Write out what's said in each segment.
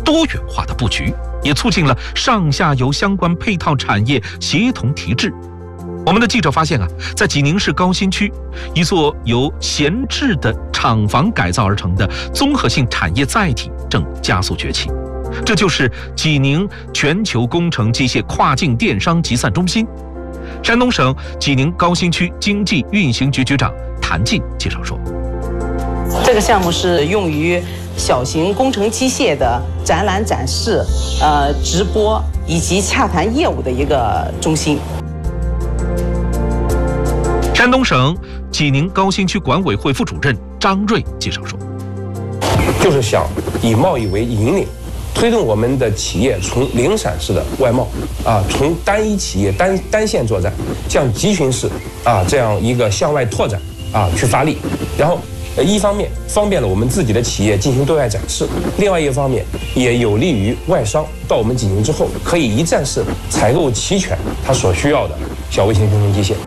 多元化的布局，也促进了上下游相关配套产业协同提质。我们的记者发现在济宁市高新区，一座由闲置的厂房改造而成的综合性产业载体正加速崛起。这就是济宁全球工程机械跨境电商集散中心。山东省济宁高新区经济运行局局长谭进介绍说， 这个项目是用于小型工程机械的展览展示、直播以及洽谈业务的一个中心。 山东省济宁高新区管委会副主任张瑞介绍说， 就是想以贸易为引领，推动我们的企业从零散式的外贸从单一企业单线作战向集群式这样一个向外拓展去发力，然后一方面方便了我们自己的企业进行对外展示，另外一方面也有利于外商到我们济宁之后可以一站式采购齐全他所需要的小微型工程机械。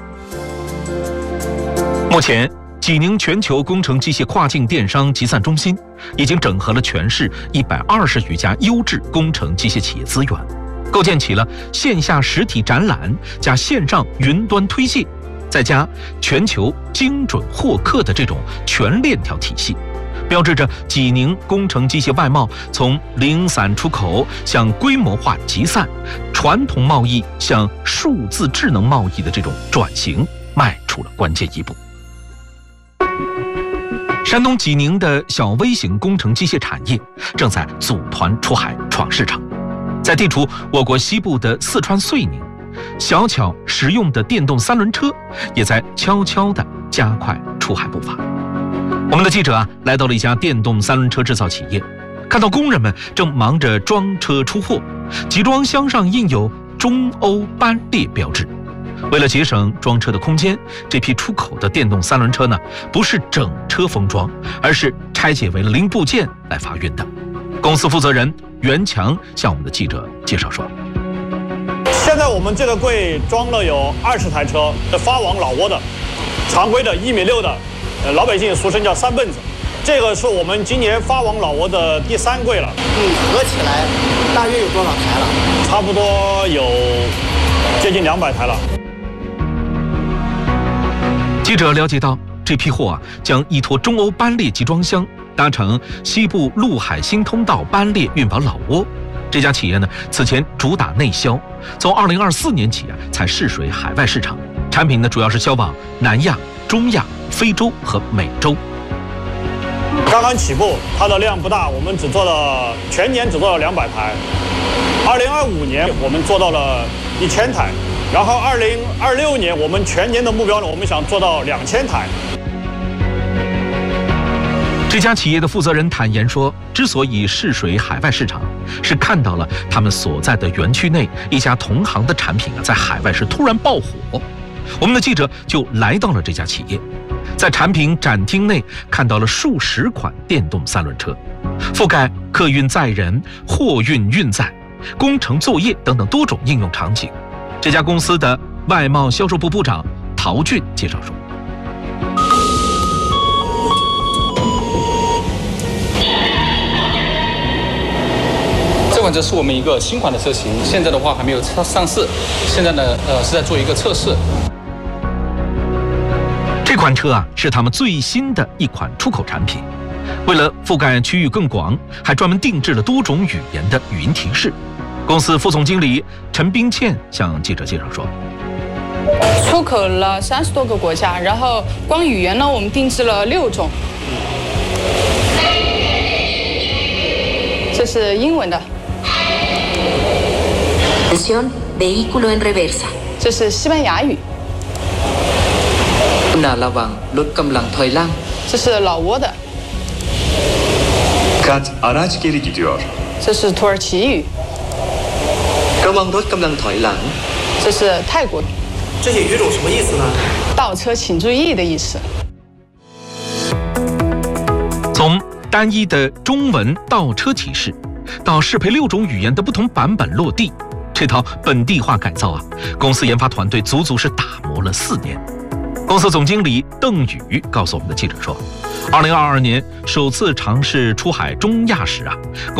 目前，济宁全球工程机械跨境电商集散中心已经整合了全市120余家优质工程机械企业资源，构建起了线下实体展览加线上云端推卸，再加全球精准获客的这种全链条体系，标志着济宁工程机械外贸从零散出口向规模化集散、传统贸易向数字智能贸易的这种转型迈出了关键一步。山东济宁的小微型工程机械产业正在组团出海闯市场，在地处我国西部的四川遂宁，小巧实用的电动三轮车也在悄悄地加快出海步伐。我们的记者来到了一家电动三轮车制造企业，看到工人们正忙着装车出货，集装箱上印有中欧班列标志。为了节省装车的空间，这批出口的电动三轮车呢，不是整车封装，而是拆解为零部件来发运的。公司负责人袁强向我们的记者介绍说， 现在我们这个柜装了有20台车，发往老挝的，常规的1.6米的，老百姓俗称叫三蹦子。这个是我们今年发往老挝的第3柜了。 合起来大约有多少台了？ 差不多有接近200台了。 记者了解到，这批货将1拖中欧班列集装箱搭乘西部陆海新通道班列运往老挝。这家企业呢，此前主打内销，从2024年起才试水海外市场，产品呢主要是销往南亚、中亚、非洲和美洲。 刚刚起步，它的量不大，我们全年只做了200台。2025年我们做到了1000台。然后2026年我们全年的目标呢，我们想做到2000台。 这家企业的负责人坦言说，之所以试水海外市场，是看到了他们所在的园区内一家同行的产品在海外是突然爆火。我们的记者就来到了这家企业，在产品展厅内看到了数十款电动三轮车，覆盖客运载人、货运运载、工程作业等等多种应用场景。这家公司的外贸销售部部长陶俊介绍说， 这款车是我们一个新款的车型，现在的话还没有上市，现在呢是在做一个测试。 这款车是他们最新的一款出口产品，为了覆盖区域更广，还专门定制了多种语言的语音提示。公司副总经理陈冰倩向记者介绍说， 出口了30多个国家，然后光语言呢，我们定制了6种。这是英文的。 Vehículo en reversa。 这是西班牙语。这是老挝的。这是土耳其语。这是泰国。 这些语种什么意思呢？ 倒车请注意的意思。 从单一的中文倒车提示，到适配6种语言的不同版本落地，这套本地化改造公司研发团队足足是打磨了4年。公司总经理邓宇告诉我们的记者说，2022年首次尝试出海中亚时